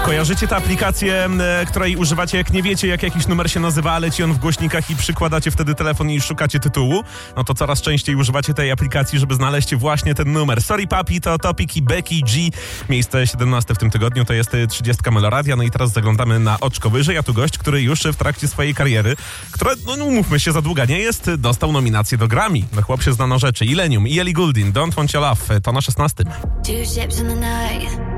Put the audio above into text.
Kojarzycie tę aplikację, której używacie, jak nie wiecie, jak jakiś numer się nazywa, leci on w głośnikach i przykładacie wtedy telefon i szukacie tytułu? No to coraz częściej używacie tej aplikacji, żeby znaleźć właśnie ten numer. Sorry Papi to Topic i Becky G. Miejsce 17 w tym tygodniu, to jest 30 Meloradia. No i teraz zaglądamy na oczko wyżej, a tu gość, który już w trakcie swojej kariery, która, no umówmy się, za długa nie jest, dostał nominację do Grammy. No chłop się zna na rzeczy. Illenium i Ellie Goulding, Don't Want Your Love, to na 16. Two ships in the night.